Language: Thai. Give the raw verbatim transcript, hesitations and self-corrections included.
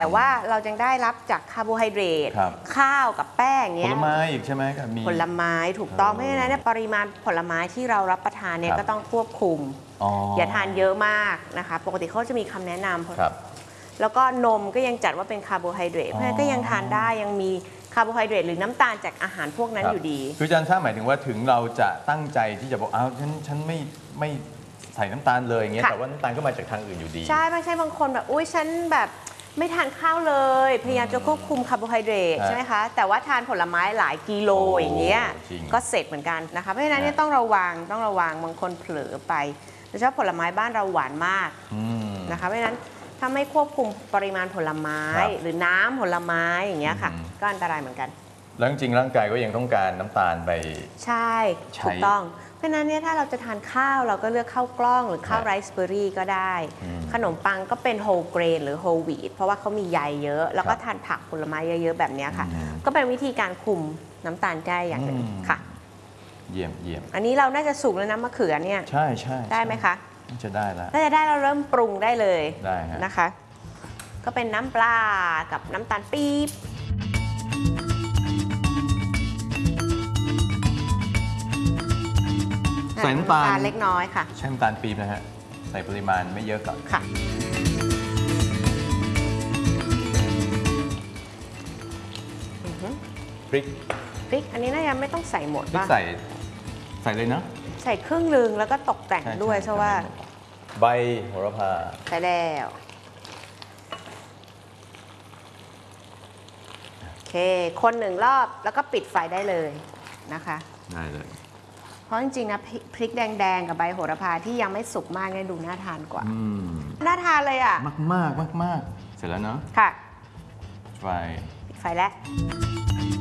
แต่ว่าเรายังได้รับจากคาร์โบไฮเดรตข้าวกับแป้งเงี้ยผลไม้อีกใช่ไหมครับมีผลไม้ถูกต้องเพราะฉะนั้นเนี่ยปริมาณผลไม้ที่เรารับประทานเนี่ยก็ต้องควบคุมอย่าทานเยอะมากนะคะปกติเขาจะมีคำแนะนำแล้วก็นมก็ยังจัดว่าเป็นคาร์โบไฮเดรตเพราะฉะนั้นก็ยังทานได้ยังมีคาร์โบไฮเดรตหรือน้ำตาลจากอาหารพวกนั้นอยู่ดีคืออาจารย์ทราบหมายถึงว่าถึงเราจะตั้งใจที่จะบอกอ้าวฉันฉันไม่ไม่ใส่น้ำตาลเลยอย่างเงี้ยแต่ว่าน้ำตาลก็มาจากทางอื่นอยู่ดีใช่ไม่ใช่บางคนแบบอุ้ยฉันแบบไม่ทานข้าวเลยพยายามจะควบคุมคาร์โบไฮเดรตใช่ไหมคะแต่ว่าทานผลไม้หลายกิโลอย่างเงี้ยก็เสร็จเหมือนกันนะคะเพราะฉะนั้นเนี่ยต้องระวังต้องระวังบางคนเผลอไปโดยเฉพาะผลไม้บ้านเราหวานมากนะคะเพราะฉะนั้นถ้าไม่ควบคุมปริมาณผลไม้หรือน้ำผลไม้อย่างเงี้ยค่ะก็อันตรายเหมือนกันแล้วจริงๆร่างกายก็ยังต้องการน้ำตาลไปใช่ถูกต้องเพราะฉะนั้นเนี่ยถ้าเราจะทานข้าวเราก็เลือกข้าวกล้องหรือข้าวไรซ์เบอร์รี่ก็ได้ขนมปังก็เป็นโฮลเกรนหรือโฮลวีทเพราะว่าเขามีใยเยอะแล้วก็ทานผักผลไม้เยอะๆแบบนี้ค่ะก็เป็นวิธีการคุมน้ำตาลได้อย่างหนึ่งค่ะเยี่ยมเยี่ยมอันนี้เราน่าจะสุกแล้วนะมะเขือเนี่ยใช่ใช่ได้ไหมคะจะได้แล้วถ้าจะได้เราเริ่มปรุงได้เลยได้นะคะก็เป็นน้ำปลากับน้ำตาลปี๊บใส่น้ำตาลเล็กน้อยค่ะใช้น้ำตาลปี๊บนะฮะใส่ปริมาณไม่เยอะก่อนค่ะพริกพริกอันนี้น่าจะไม่ต้องใส่หมดพริกใส่ใส่เลยนะใส่ครึ่งหนึ่งแล้วก็ตกแต่งด้วยเพราะว่าใบโหระพาใส่แล้วโอเคคนหนึ่งรอบแล้วก็ปิดไฟได้เลยนะคะได้เลยเพราะจริงๆนะพริกแดงๆกับใบโหระพาที่ยังไม่สุกมากเนี่ยดูน่าทานกว่าน่าทานเลยอ่ะมากมากมากมากเสร็จแล้วเนาะค่ะไฟปิดไฟแล้ว